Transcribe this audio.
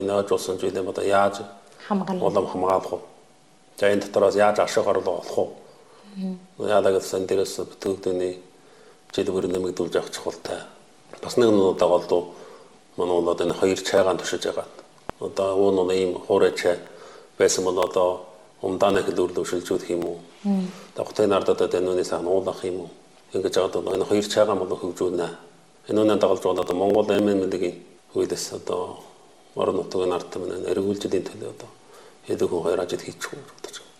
Нөөжүүлсэн зүйлээ одоо яаж улам хамгаалах вэ? За энэ дотроос яаж ашиг орлого олох вэ? Яагаад гэсэн дээрээс бүтээлдний жилбэр нэмэгдүүлж авах чухалтай. Бас нэг нь одоо манай бол одоо энэ хоёр чайгаан туршиж байгаа. Одоо уун ийм хуурай чай байсан бол одоо умдааны хэлбэрлэл шилжүүлэх юм уу? Тогтын ардад одоо энэ сайхан уулах юм уу? Ингэж одоо энэ хоёр чайгаан бол хөгжүүлнэ. Энэ үнэ дагалж бол одоо Монгол ММЛ-ийн хуулиас одоо орон нутгийн ард түмэн эргүүлжлийн төлөө одоо хэдэн хүн хоёр ажил хийчих үү гэж.